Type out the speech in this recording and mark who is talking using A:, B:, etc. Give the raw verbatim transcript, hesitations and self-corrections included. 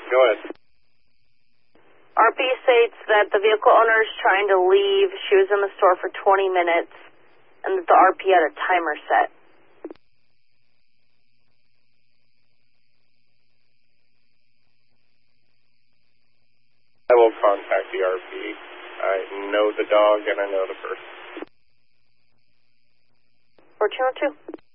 A: Go ahead.
B: R P states that the vehicle owner is trying to leave. She was in the store for twenty minutes, and that the R P had a timer set.
A: I will contact the R P. I know the dog and I know the person.
B: fourteen oh two.